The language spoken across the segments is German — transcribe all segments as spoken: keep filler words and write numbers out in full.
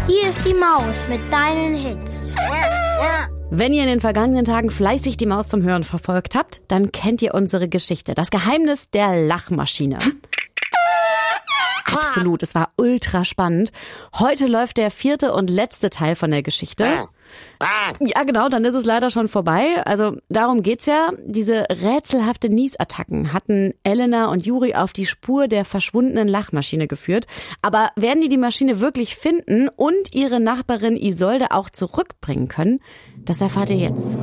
Hier ist die Maus mit deinen Hits. Wenn ihr in den vergangenen Tagen fleißig die Maus zum Hören verfolgt habt, dann kennt ihr unsere Geschichte. Das Geheimnis der Lachmaschine. Absolut, es war ultra spannend. Heute läuft der vierte und letzte Teil von der Geschichte. Ja, genau, dann ist es leider schon vorbei. Also darum geht's ja. Diese rätselhafte Niesattacken hatten Elena und Juri auf die Spur der verschwundenen Lachmaschine geführt. Aber werden die die Maschine wirklich finden und ihre Nachbarin Isolde auch zurückbringen können? Das erfahrt ihr jetzt.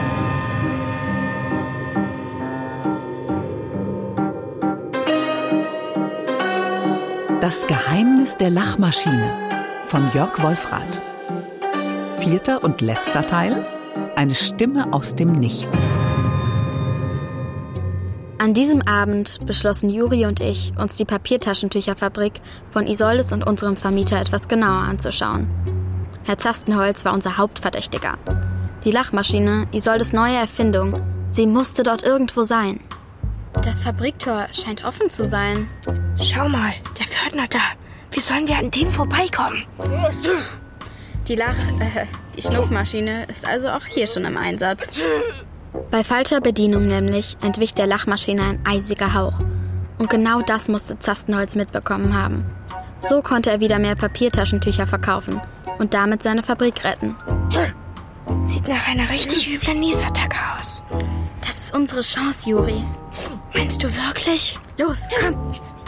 Das Geheimnis der Lachmaschine von Jörg Wolfrath. Vierter und letzter Teil. Eine Stimme aus dem Nichts. An diesem Abend beschlossen Juri und ich, uns die Papiertaschentücherfabrik von Isoldes und unserem Vermieter etwas genauer anzuschauen. Herr Zastenholz war unser Hauptverdächtiger. Die Lachmaschine, Isoldes neue Erfindung, sie musste dort irgendwo sein. Das Fabriktor scheint offen zu sein. Schau mal, der Pförtner da. Wie sollen wir an dem vorbeikommen? Die Lach... Äh, die Schnupfmaschine ist also auch hier schon im Einsatz. Bei falscher Bedienung nämlich entwich der Lachmaschine ein eisiger Hauch. Und genau das musste Zastenholz mitbekommen haben. So konnte er wieder mehr Papiertaschentücher verkaufen und damit seine Fabrik retten. Sieht nach einer richtig üblen Niesattacke aus. Das ist unsere Chance, Juri. Meinst du wirklich? Los, komm.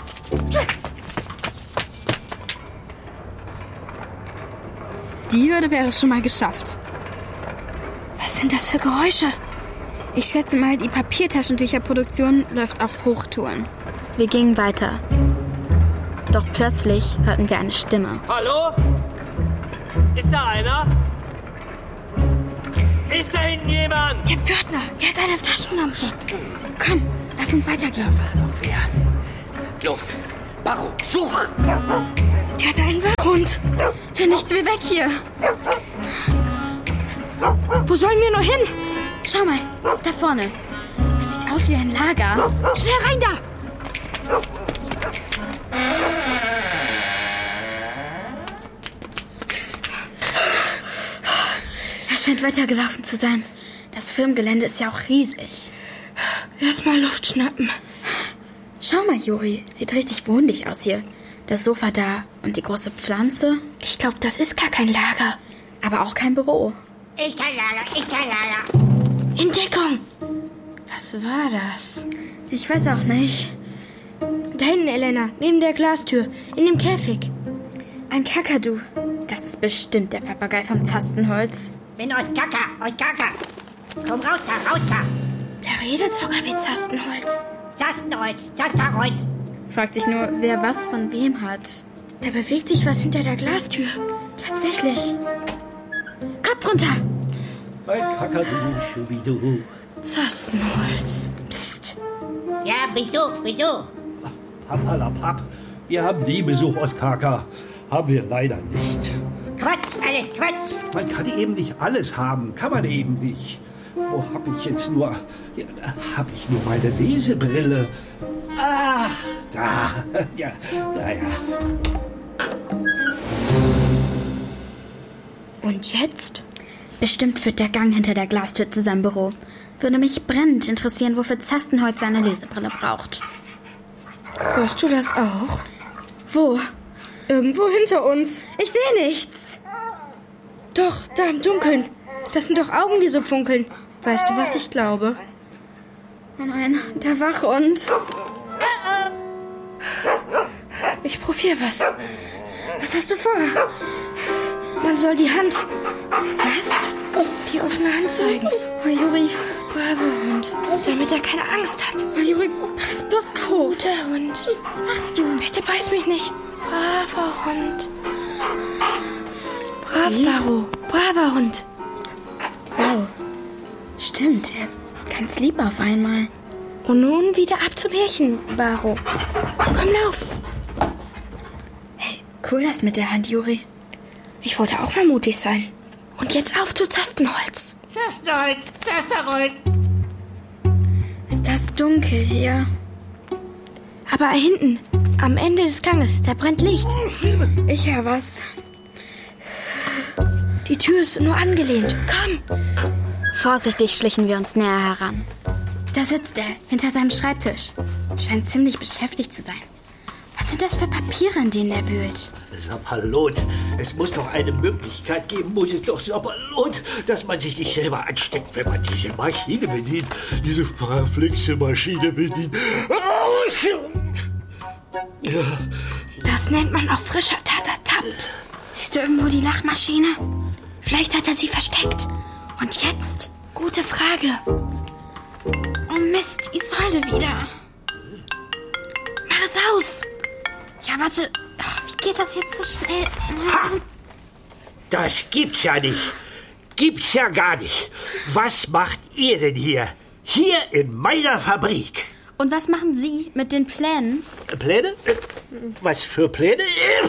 Die Hürde wäre schon mal geschafft. Was sind das für Geräusche? Ich schätze mal, die Papiertaschentücherproduktion läuft auf Hochtouren. Wir gingen weiter. Doch plötzlich hörten wir eine Stimme. Hallo? Ist da einer? Ist da hinten jemand? Der Pförtner, er hat eine Taschenlampe. Komm, lass uns weitergehen. Da war doch wer. Los, Baro, such! Der hat einen Wachhund. Der nichts wie weg hier. Wo sollen wir nur hin? Schau mal, da vorne. Es sieht aus wie ein Lager. Schnell rein da! Er scheint weitergelaufen zu sein. Das Firmengelände ist ja auch riesig. Erstmal Luft schnappen. Schau mal, Juri, sieht richtig wohnlich aus hier. Das Sofa da und die große Pflanze. Ich glaube, das ist gar kein Lager. Aber auch kein Büro. Ist kein Lager, ist kein Lager. Entdeckung! Was war das? Ich weiß auch nicht. Da hinten, Elena, neben der Glastür, in dem Käfig. Ein Kakadu. Das ist bestimmt der Papagei vom Zastenholz. Bin aus Kaka, aus Kaka. Komm raus da, raus da. Der redet sogar wie Zastenholz. Zastenholz, Zasterholz. Fragt sich nur, wer was von wem hat. Da bewegt sich was hinter der Glastür. Tatsächlich. Kopf runter! Mein Kakadu, Schubidu. Zastenholz. Psst. Ja, Besuch, Besuch. Papalapap, wir haben nie Besuch aus Kaka. Haben wir leider nicht. Quatsch, alles Quatsch. Man kann eben nicht alles haben, kann man eben nicht. Wo hab ich jetzt nur... Ja, hab ich nur meine Lesebrille? Ah, da. Ja, naja. Und jetzt? Bestimmt führt der Gang hinter der Glastür zu seinem Büro. Würde mich brennend interessieren, wofür Zastenholz seine Lesebrille braucht. Hörst du das auch? Wo? Irgendwo hinter uns. Ich sehe nichts. Doch, da im Dunkeln. Das sind doch Augen, die so funkeln. Weißt du, was ich glaube? Oh nein, der Wachhund. Ich probiere was. Was hast du vor? Man soll die Hand... Was? Die offene Hand zeigen. Oh, Juri. Braver Hund. Damit er keine Angst hat. Oh, Juri, pass bloß auf. Guter Hund. Was machst du? Bitte beiß mich nicht. Braver Hund. Brav, Wie? Baro. Braver Hund. Oh. Stimmt, er ist ganz lieb auf einmal. Und nun wieder ab zum Märchen, Baro. Komm, lauf. Hey, cool das mit der Hand, Juri. Ich wollte auch mal mutig sein. Und jetzt auf zu Zastenholz. Zastenholz, Zasterholz. Ist das dunkel hier? Aber hinten, am Ende des Ganges, da brennt Licht. Ich höre was. Die Tür ist nur angelehnt. Komm. Vorsichtig schlichen wir uns näher heran. Da sitzt er, hinter seinem Schreibtisch. Scheint ziemlich beschäftigt zu sein. Was sind das für Papiere, in denen er wühlt? Sapperlot, es muss doch eine Möglichkeit geben, muss es doch, Sapperlot, dass man sich nicht selber ansteckt, wenn man diese Maschine bedient. Diese verflixte Maschine bedient. Das nennt man auf frischer Tat ertappt. Siehst du irgendwo die Lachmaschine? Vielleicht hat er sie versteckt. Und jetzt? Gute Frage. Oh Mist, Isolde wieder. Mach es aus. Ja, warte. Ach, wie geht das jetzt so schnell? Ha! Das gibt's ja nicht. Gibt's ja gar nicht. Was macht ihr denn hier? Hier in meiner Fabrik. Und was machen Sie mit den Plänen? Pläne? Was für Pläne?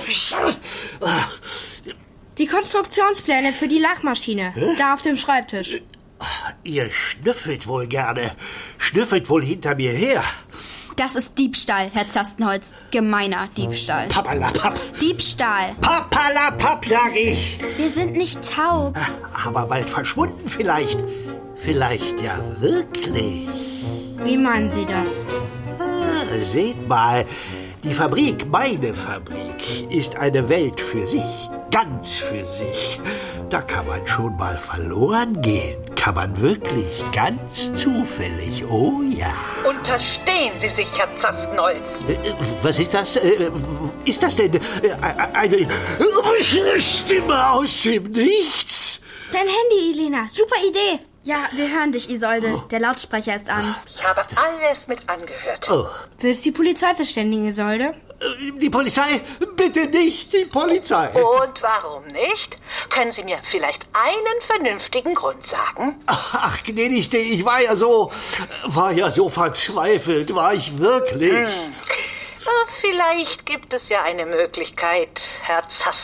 Die Konstruktionspläne für die Lachmaschine. Hä? Da auf dem Schreibtisch. Ihr schnüffelt wohl gerne. Schnüffelt wohl hinter mir her. Das ist Diebstahl, Herr Zastenholz. Gemeiner Diebstahl. Papalapap. Diebstahl. Papalapap, sag ich. Wir sind nicht taub. Aber bald verschwunden vielleicht. Vielleicht ja wirklich. Wie meinen Sie das? Ah, seht mal, die Fabrik, meine Fabrik, ist eine Welt für sich. Ganz für sich. Da kann man schon mal verloren gehen. Kann man wirklich ganz zufällig. Oh ja. Unterstehen Sie sich, Herr Zastenholz. Äh, was ist das? Äh, ist das denn äh, eine Stimme aus dem Nichts? Dein Handy, Elena. Super Idee. Ja, wir hören dich, Isolde. Der Lautsprecher ist an. Ich habe alles mit angehört. Oh. Willst du die Polizei verständigen, Isolde? Die Polizei? Bitte nicht die Polizei. Und warum nicht? Können Sie mir vielleicht einen vernünftigen Grund sagen? Ach, gnädigste, ich war ja so, war ja so verzweifelt, war ich wirklich. Hm. Vielleicht gibt es ja eine Möglichkeit, Herr Zastenholz.